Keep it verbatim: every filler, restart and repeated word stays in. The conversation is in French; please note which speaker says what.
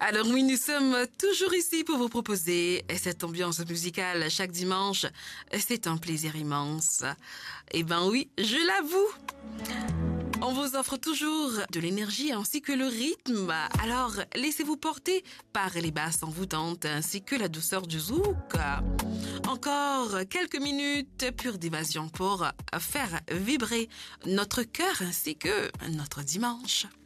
Speaker 1: Alors oui, nous sommes toujours ici pour vous proposer cette ambiance musicale chaque dimanche. C'est un plaisir immense. Eh ben oui, je l'avoue. On vous offre toujours de l'énergie ainsi que le rythme. Alors, laissez-vous porter par les basses envoûtantes ainsi que la douceur du zouk. Encore quelques minutes pure d'évasion pour faire vibrer notre cœur ainsi que notre dimanche.